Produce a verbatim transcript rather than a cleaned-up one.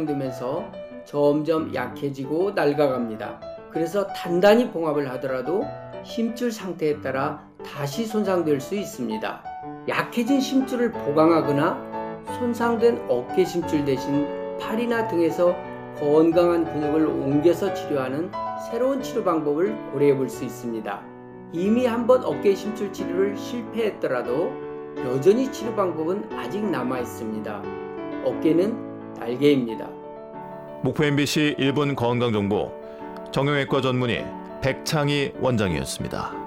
손상되면서 점점 약해지고 낡아갑니다. 그래서 단단히 봉합을 하더라도 심줄 상태에 따라 다시 손상될 수 있습니다. 약해진 심줄을 보강하거나 손상된 어깨 심줄 대신 팔이나 등에서 건강한 근육을 옮겨서 치료하는 새로운 치료 방법을 고려해 볼 수 있습니다. 이미 한번 어깨 심줄 치료를 실패했더라도 여전히 치료 방법은 아직 남아 있습니다. 어깨는 날개입니다. 목포 엠비씨 일 분 건강정보 정형외과 전문의 백창희 원장이었습니다.